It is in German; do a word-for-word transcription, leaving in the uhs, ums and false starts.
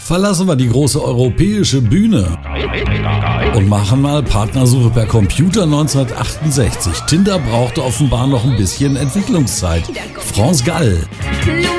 Verlassen wir die große europäische Bühne und machen mal Partnersuche per Computer neunzehnhundertachtundsechzig. Tinder brauchte offenbar noch ein bisschen Entwicklungszeit. France Gall.